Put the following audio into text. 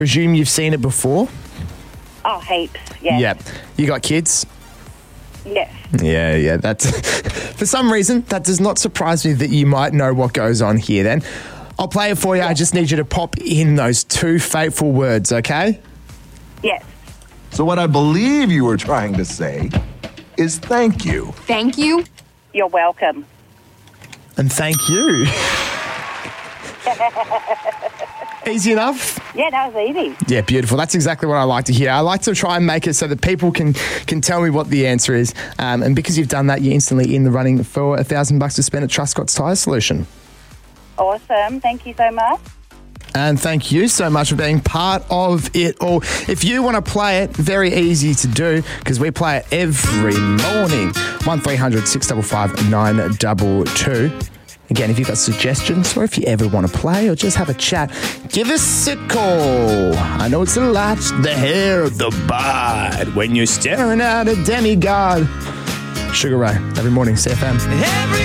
Presume you've seen it before? Oh, heaps, yeah. Yep. You got kids? Yes. Yeah. That's for some reason, that does not surprise me that you might know what goes on here then. I'll play it for you. I just need you to pop in those two fateful words, okay? Yes. So what I believe you were trying to say is thank you. Thank you. You're welcome. And thank you. Easy enough? Yeah, that was easy. Yeah, beautiful. That's exactly what I like to hear. I like to try and make it so that people can tell me what the answer is. And because you've done that, you're instantly in the running for $1,000 to spend at Truscott's Tyre Solution. Awesome. Thank you so much. And thank you so much for being part of it all. If you want to play it, very easy to do because we play it every morning. 1300 655 922. Again, if you've got suggestions or if you ever want to play or just have a chat, give us a call. I know it's a lot, the hair of the bard when you're staring at a demigod. Sugar Ray, every morning, CFM.